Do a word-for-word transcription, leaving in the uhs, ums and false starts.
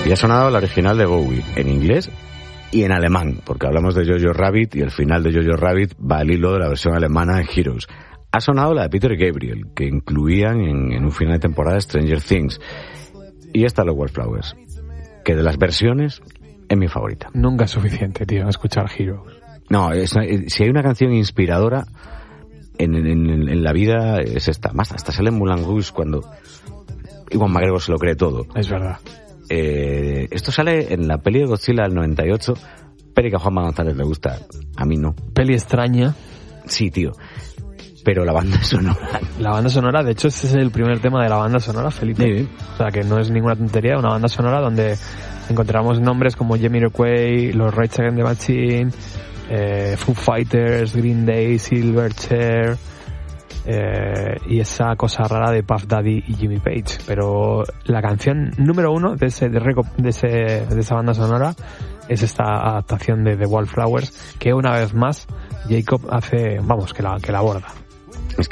Y ha sonado la original de Bowie, en inglés y en alemán, porque hablamos de Jojo Rabbit y el final de Jojo Rabbit va al hilo de la versión alemana en Heroes. Ha sonado la de Peter Gabriel, que incluían en, en un final de temporada Stranger Things. Y esta los Wallflowers, que de las versiones es mi favorita. Nunca es suficiente, tío, escuchar Heroes. No, es, si hay una canción inspiradora en, en, en, en la vida es esta. Más hasta sale en Moulin Rouge cuando Iwan McGregor se lo cree todo. Es verdad. Eh, esto sale en la peli de Godzilla del noventa y ocho, peli que a Juanma González le gusta, a mí no. Peli extraña. Sí, tío. Pero la banda sonora... La banda sonora, de hecho, este es el primer tema de la banda sonora, Felipe. Sí. O sea, que no es ninguna tontería, una banda sonora donde encontramos nombres como Jamiroquai, los Rage Against the Machine, eh, Foo Fighters, Green Day, Silverchair... Eh, y esa cosa rara de Puff Daddy y Jimmy Page. Pero la canción número uno de ese de, reco- de, ese, de esa banda sonora es esta adaptación de The Wallflowers, que una vez más Jacob hace, vamos, que la, que la aborda.